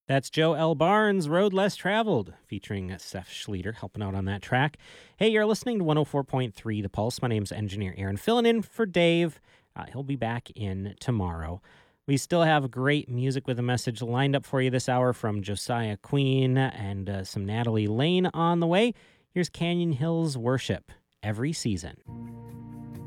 That's Joe L. Barnes, Road Less Traveled, featuring Seth Schleter helping out on that track. Hey, you're listening to 104.3 The Pulse. My name's Engineer Aaron, filling in for Dave. He'll be back in tomorrow. We still have great music with a message lined up for you this hour from Josiah Queen and some Natalie Lane on the way. Here's Canyon Hills Worship, Every Season.